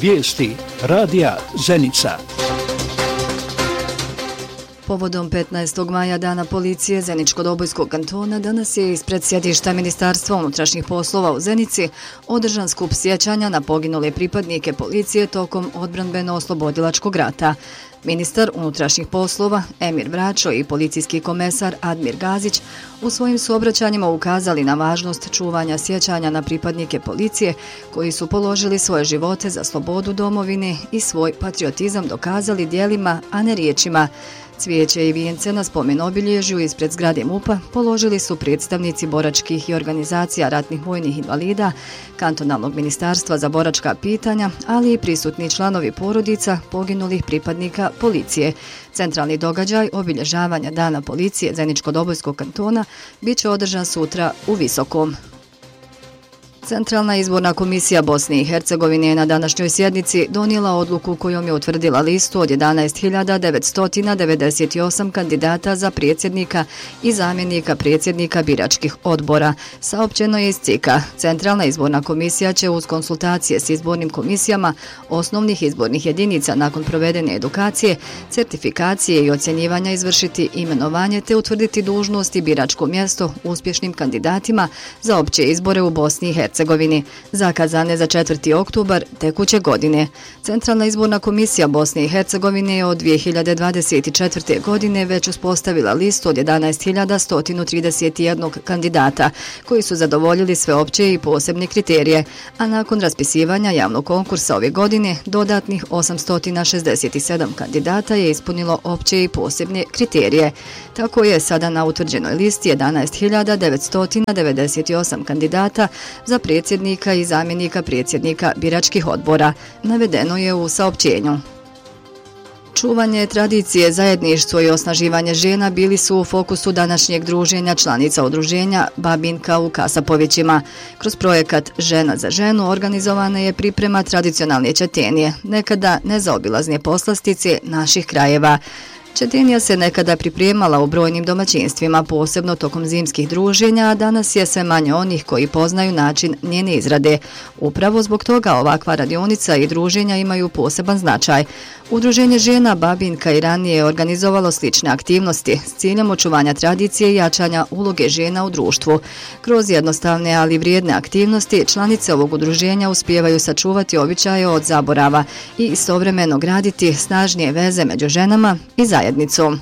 Vijesti radija Zenica. Povodom 15. maja Dana policije Zeničko-Dobojskog kantona danas je ispred sjedišta Ministarstva unutrašnjih poslova u Zenici održan skup sjećanja na poginule pripadnike policije tokom odbranbeno-oslobodilačkog rata. Ministar unutrašnjih poslova Emir Vračo i policijski komesar Admir Gazić u svojim su obraćanjima ukazali na važnost čuvanja sjećanja na pripadnike policije koji su položili svoje živote za slobodu domovine i svoj patriotizam dokazali djelima, a ne riječima. Cvijeće i vijence na spomen obilježju ispred zgrade MUP-a položili su predstavnici boračkih i organizacija ratnih vojnih invalida, kantonalnog ministarstva za boračka pitanja, ali i prisutni članovi porodica poginulih pripadnika policije. Centralni događaj obilježavanja Dana policije Zeničko-Dobojskog kantona bit će održan sutra u Visokom. Centralna izborna komisija Bosne i Hercegovine je na današnjoj sjednici donijela odluku kojom je utvrdila listu od 11.998 kandidata za predsjednika i zamjenika predsjednika biračkih odbora. Saopćeno je iz CIK-a. Centralna izborna komisija će uz konsultacije s izbornim komisijama osnovnih izbornih jedinica nakon provedene edukacije, certifikacije i ocjenjivanja izvršiti imenovanje te utvrditi dužnost i biračko mjesto uspješnim kandidatima za opće izbore u Bosni i Hercegovini, zakazane za 4. oktobar tekuće godine. Centralna izborna komisija Bosne i Hercegovine je od 2024. godine već uspostavila listu od 11.131 kandidata koji su zadovoljili sve opće i posebne kriterije, a nakon raspisivanja javnog konkursa ove godine dodatnih 867 kandidata je ispunilo opće i posebne kriterije. Tako je sada na utvrđenoj listi 11.998 kandidata za predsjednika i zamjenika predsjednika biračkih odbora, navedeno je u saopćenju. Čuvanje tradicije, zajedništvo i osnaživanje žena bili su u fokusu današnjeg druženja članica udruženja Babinka u Kasapovićima. Kroz projekat Žena za ženu organizovana je priprema tradicionalne četenije, nekada nezaobilazne poslastice naših krajeva. Četenija se nekada pripremala u brojnim domaćinstvima, posebno tokom zimskih druženja, a danas je sve manje onih koji poznaju način njene izrade. Upravo zbog toga ovakva radionica i druženja imaju poseban značaj. Udruženje žena Babinka i ranije je organizovalo slične aktivnosti s ciljem očuvanja tradicije i jačanja uloge žena u društvu. Kroz jednostavne, ali vrijedne aktivnosti, članice ovog udruženja uspijevaju sačuvati običaje od zaborava i istovremeno graditi snažnije veze među ženama i zajednicom.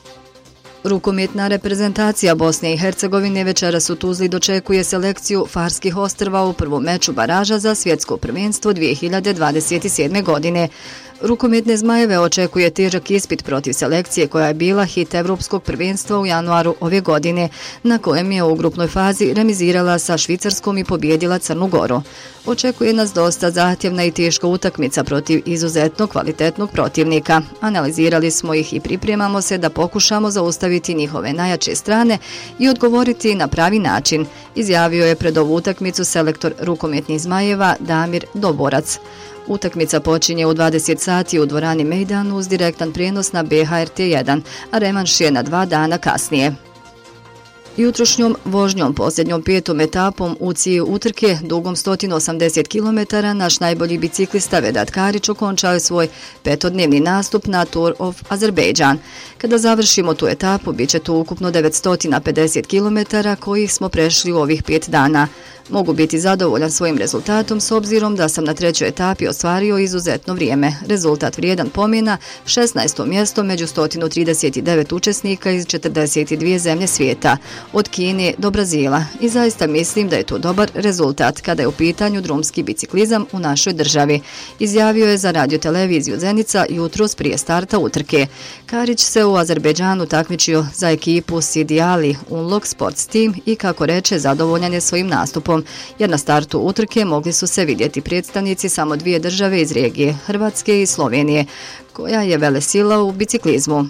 Rukometna reprezentacija Bosne i Hercegovine večeras u Tuzli dočekuje selekciju Farskih ostrva u prvom meču baraža za svjetsko prvenstvo 2027. godine. Rukometne Zmajeve očekuje težak ispit protiv selekcije koja je bila hit evropskog prvenstva u januaru ove godine, na kojem je u grupnoj fazi remizirala sa Švicarskom i pobjedila Crnu Goru. Očekuje nas dosta zahtjevna i teška utakmica protiv izuzetno kvalitetnog protivnika. Analizirali smo ih i pripremamo se da pokušamo zaustaviti njihove najjače strane i odgovoriti na pravi način, izjavio je pred ovu utakmicu selektor rukometnih Zmajeva Damir Doborac. Utakmica počinje u 20 sati u dvorani Mejdan uz direktan prijenos na BHRT1, a revanš je na 2 dana kasnije. Jutrošnjom vožnjom posljednjom 5. etapom UCI utrke dugom 180 km naš najbolji biciklista Vedat Karić okončao je svoj 5-dnevni nastup na Tour of Azerbaijan. Kada završimo tu etapu, bit će to ukupno 950 km kojih smo prešli u ovih 5 dana. Mogu biti zadovoljan svojim rezultatom s obzirom da sam na 3. etapi ostvario izuzetno vrijeme. Rezultat vrijedan pomena 16. mjesto među 139 učesnika iz 42 zemlje svijeta, od Kine do Brazila, i zaista mislim da je to dobar rezultat kada je u pitanju drumski biciklizam u našoj državi, izjavio je za radioteleviziju Zenica jutros prije starta utrke. Karić se u Azerbejdžanu takmičio za ekipu Sidi Ali Unlock Sports Team i kako reče zadovoljan je svojim nastupom, jer na startu utrke mogli su se vidjeti predstavnici samo 2 države iz regije, Hrvatske i Slovenije, koja je velesila u biciklizmu.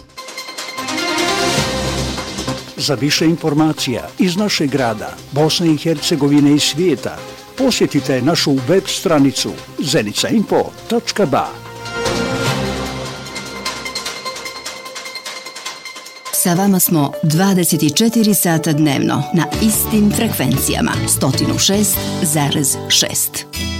Za više informacija iz našeg grada, Bosne i Hercegovine i svijeta, posjetite našu web stranicu zenicainfo.ba. Sa vama smo 24 sata dnevno na istim frekvencijama 106,6.